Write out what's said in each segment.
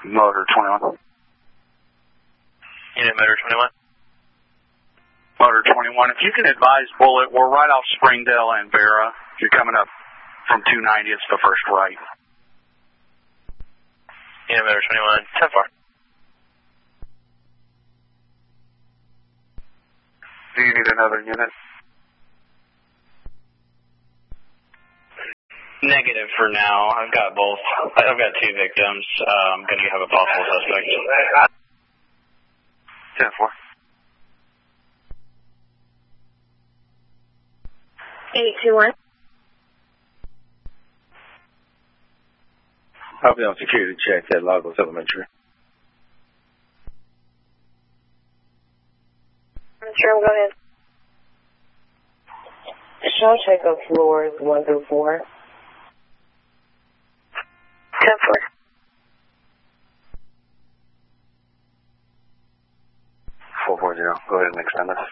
Motor 21. Unit Motor 21. Motor 21. If you can advise Bullet, we're right off Springdale and Vera. You're coming up from 290. It's the first right. Unit Motor 21. 10-4. Do you need another unit? Negative for now. I've got both. I've got 2 victims. I'm going to have a possible suspect. 10-4. 821. I'll be on security check at Lagos Elementary. Sure, go ahead. Shall check on floors 1 through 4. 10-4. 440. Go ahead and extend this.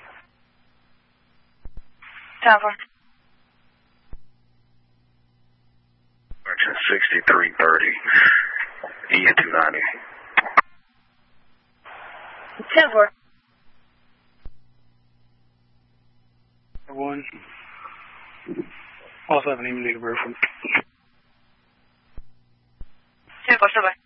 10-4. 6330. E290. 10-4. 1. Also have an immediate reference. 10-4, bye.